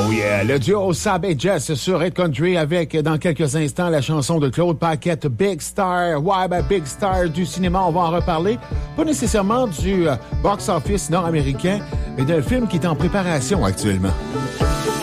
Oh yeah, le duo Sab et Jess sur Hit Country avec, dans quelques instants, la chanson de Claude Paquette, Big Star. Ouais, ben Big Star du cinéma, on va en reparler. Pas nécessairement du box-office nord-américain, mais d'un film qui est en préparation actuellement.